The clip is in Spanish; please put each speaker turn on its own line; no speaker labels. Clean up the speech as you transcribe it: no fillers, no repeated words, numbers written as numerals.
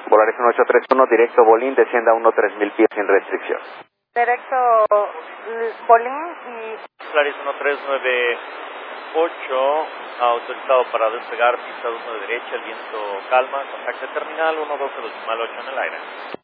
Volaris 1831, directo Bolín, descienda a 1-3000 pies sin restricción.
Directo Bolín y...
Volaris 1398, autorizado para despegar, pista 1 de derecha, el viento calma, contacto terminal 112 decimal 8 en el aire.